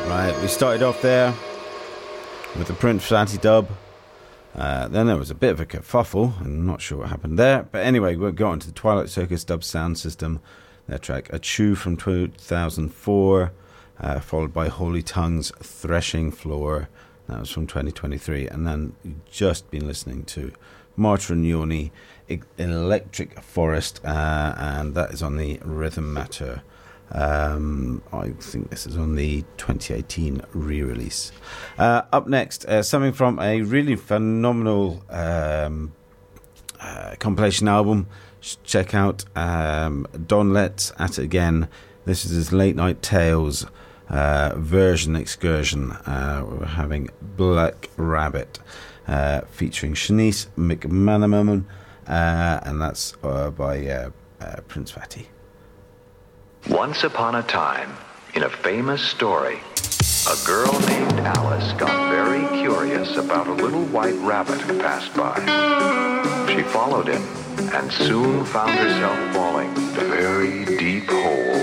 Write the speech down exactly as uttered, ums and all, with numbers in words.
Right, we started off there with the Prince Fatty dub. Uh, then there was a bit of a kerfuffle. I'm not sure what happened there. But anyway, we'll go on to the Twilight Circus dub sound system. Their track A Chew from two thousand four, uh, followed by Holy Tongue's Threshing Floor. That was from twenty twenty-three. And then you've just been listening to Marta and Yoni, Electric Forest, uh, and that is on the Rhythm Matter. Um, I think this is on the twenty eighteen re-release. Uh, up next, uh, something from a really phenomenal um, uh, compilation album. Check out um, Don Letts at It Again. This is his Late Night Tales uh, version excursion. Uh, we're having Black Rabbit uh, featuring Shanice McManaman, uh, and that's uh, by uh, uh, Prince Fatty. Once upon a time, in a famous story, a girl named Alice got very curious about a little white rabbit who passed by. She followed him and soon found herself falling a very deep hole.